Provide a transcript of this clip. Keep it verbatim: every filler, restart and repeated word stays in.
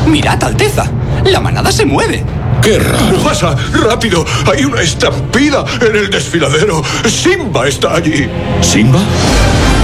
Mirad, Alteza. La manada se mueve. ¡Qué raro! ¡Pasa! ¡Rápido! ¡Hay una estampida en el desfiladero! ¡Simba está allí! ¿Simba?